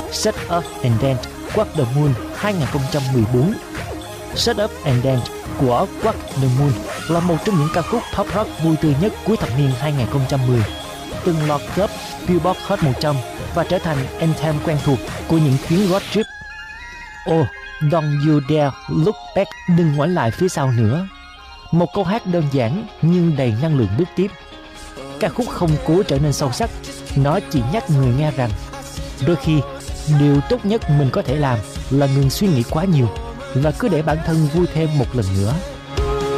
Shut Up and Dance Quack the Moon 2014. Shut Up and Dance của Quack the Moon là một trong những ca khúc pop rock vui tươi nhất cuối thập niên 2010, từng lọt top Billboard Hot 100 và trở thành anthem quen thuộc của những chuyến road trip. Oh, don't you dare look back, đừng ngoảnh lại phía sau nữa. Một câu hát đơn giản nhưng đầy năng lượng bước tiếp. Ca khúc không cố trở nên sâu sắc, nó chỉ nhắc người nghe rằng đôi khi điều tốt nhất mình có thể làm là ngừng suy nghĩ quá nhiều và cứ để bản thân vui thêm một lần nữa.